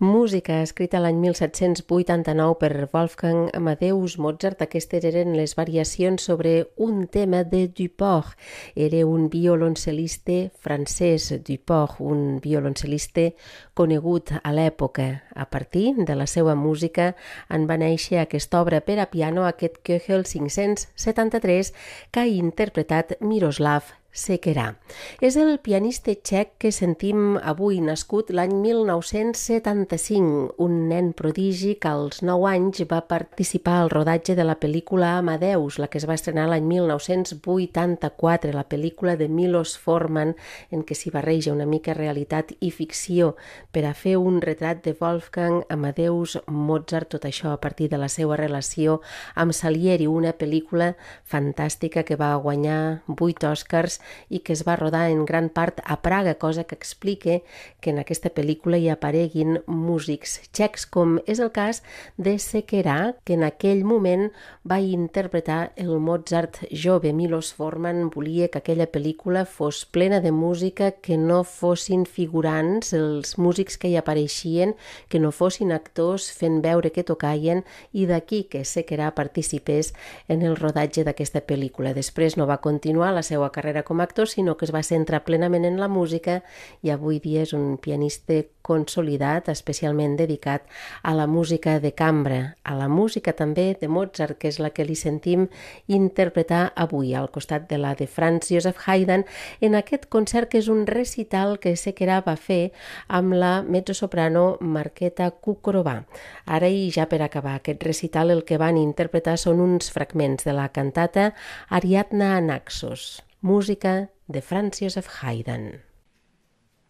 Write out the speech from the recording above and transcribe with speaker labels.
Speaker 1: Música escrita l'any 1789 per Wolfgang Amadeus Mozart. Aquestes eren les variacions sobre un tema de Duport. Era un violoncel·lista francès, Duport, un violoncel·lista conegut a l'època. A partir de la seva música en va néixer aquesta obra per a piano, aquest Köchel 573, que ha interpretat Miroslav Sequerà. És el pianista txec que sentim avui, nascut l'any 1975, un nen prodigi que als 9 anys va participar al rodatge de la pel·lícula Amadeus, la que es va estrenar l'any 1984, la pel·lícula de Milos Forman, en què s'hi barreja una mica realitat i ficció per a fer un retrat de Wolfgang Amadeus Mozart, tot això a partir de la seva relació amb Salieri, una pel·lícula fantàstica que va guanyar 8 Oscars i que es va rodar en gran part a Praga, cosa que explica que en aquesta pel·lícula hi apareguin músics txecs, com és el cas de Sequerà, que en aquell moment va interpretar el Mozart jove. Milos Forman volia que aquella pel·lícula fos plena de música, que no fossin figurants els músics que hi apareixien, que no fossin actors fent veure que tocaien, i d'aquí que Sequerà participés en el rodatge d'aquesta pel·lícula. Després no va continuar la seva carrera com a actor, sinó que es va centrar plenament en la música i avui dia és un pianista consolidat, especialment dedicat a la música de cambra, a la música també de Mozart, que és la que li sentim interpretar avui, al costat de la de Franz Joseph Haydn, en aquest concert que és un recital que Sequerà va fer amb la mezzosoprano Markéta Kukorová. Ara, i ja per acabar aquest recital, el que van interpretar són uns fragments de la cantata Ariadna Naxos, música de Franz Joseph Haydn.